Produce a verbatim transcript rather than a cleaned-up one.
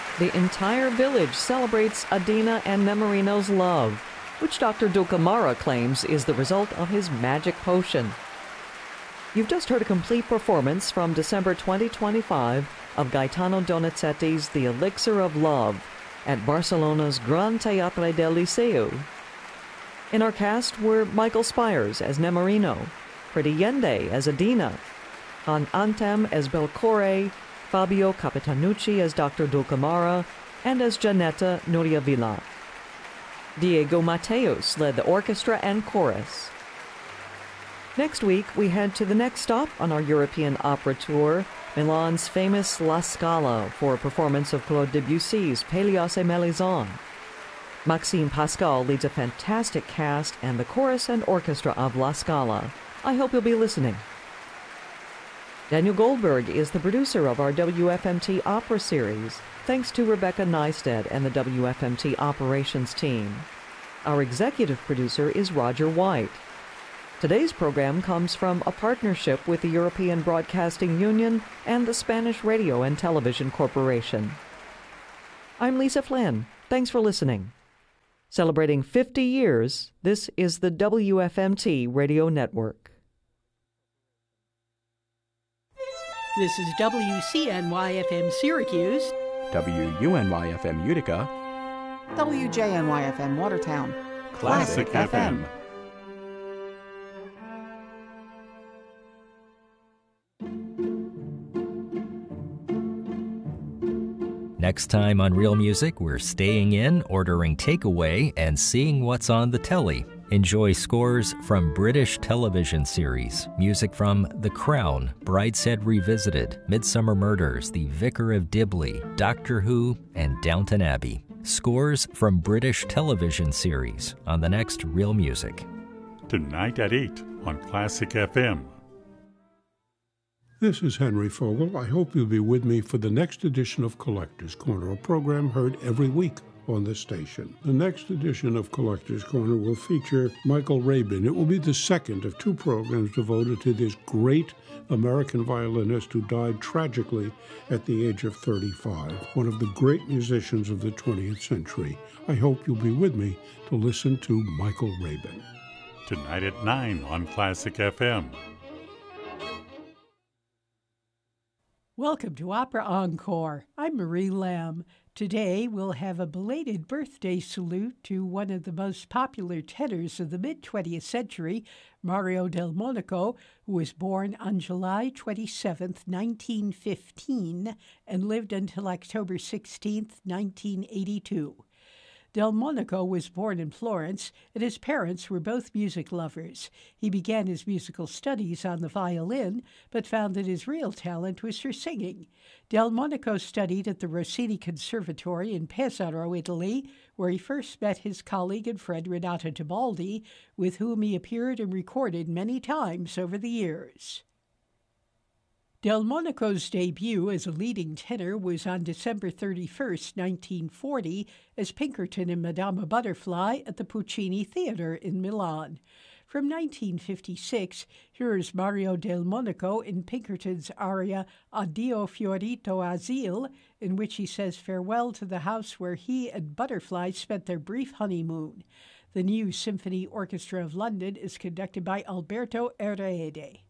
The entire village celebrates Adina and Nemorino's love, which Doctor Dulcamara claims is the result of his magic potion. You've just heard a complete performance from December twenty twenty-five of Gaetano Donizetti's The Elixir of Love at Barcelona's Gran Teatre del Liceu. In our cast were Michael Spires as Nemorino, Pretty Yende as Adina, Han Antem as Belcore, Fabio Capitanucci as Doctor Dulcamara, and as Janetta Nuria Villa. Diego Mateos led the orchestra and chorus. Next week, we head to the next stop on our European opera tour, Milan's famous La Scala, for a performance of Claude Debussy's Pélias et Mélisande. Maxime Pascal leads a fantastic cast and the chorus and orchestra of La Scala. I hope you'll be listening. Daniel Goldberg is the producer of our W F M T Opera Series, thanks to Rebecca Neisted and the W F M T Operations team. Our executive producer is Roger White. Today's program comes from a partnership with the European Broadcasting Union and the Spanish Radio and Television Corporation. I'm Lisa Flynn. Thanks for listening. Celebrating fifty years, this is the W F M T Radio Network. This is W C N Y F M Syracuse, W U N Y F M Utica, W J N Y F M Watertown, Classic, Classic F M. Next time on Real Music, we're staying in, ordering takeaway, and seeing what's on the telly. Enjoy scores from British television series, music from The Crown, Brideshead Revisited, Midsummer Murders, The Vicar of Dibley, Doctor Who, and Downton Abbey. Scores from British television series on the next Real Music. Tonight at eight on Classic F M. This is Henry Fogel. I hope you'll be with me for the next edition of Collector's Corner, a program heard every week on this station. The next edition of Collector's Corner will feature Michael Rabin. It will be the second of two programs devoted to this great American violinist who died tragically at the age of thirty-five, one of the great musicians of the twentieth century. I hope you'll be with me to listen to Michael Rabin. Tonight at nine on Classic F M. Welcome to Opera Encore. I'm Marie Lamb. Today we'll have a belated birthday salute to one of the most popular tenors of the mid-twentieth century, Mario del Monaco, who was born on July twenty-seventh, nineteen fifteen, and lived until October sixteenth, nineteen eighty-two. Del Monaco was born in Florence, and his parents were both music lovers. He began his musical studies on the violin, but found that his real talent was for singing. Del Monaco studied at the Rossini Conservatory in Pesaro, Italy, where he first met his colleague and friend Renato Tebaldi, with whom he appeared and recorded many times over the years. Del Monaco's debut as a leading tenor was on December thirty-first, nineteen forty, as Pinkerton in Madama Butterfly at the Puccini Theatre in Milan. From nineteen fifty-six, here is Mario del Monaco in Pinkerton's aria Addio Fiorito Asile, in which he says farewell to the house where he and Butterfly spent their brief honeymoon. The New Symphony Orchestra of London is conducted by Alberto Erede.